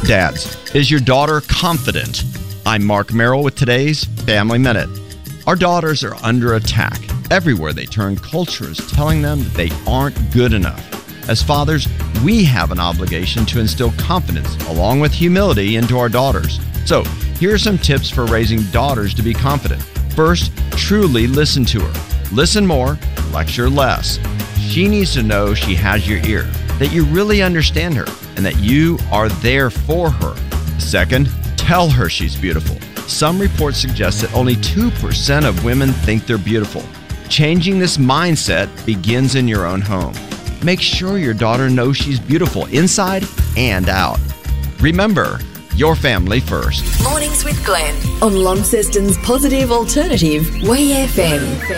Dads, is your daughter confident? I'm Mark Merrill with today's Family Minute. Our daughters are under attack. Everywhere they turn, culture is telling them that they aren't good enough. As fathers, we have an obligation to instill confidence along with humility into our daughters. So, here are some tips for raising daughters to be confident. First, truly listen to her. Listen more, lecture less. She needs to know she has your ear, that you really understand her, and that you are there for her. Second, tell her she's beautiful. Some reports suggest that only 2% of women think they're beautiful. Changing this mindset begins in your own home. Make sure your daughter knows she's beautiful inside and out. Remember, your family first. Mornings with Glenn on Launceston's positive alternative, Way FM.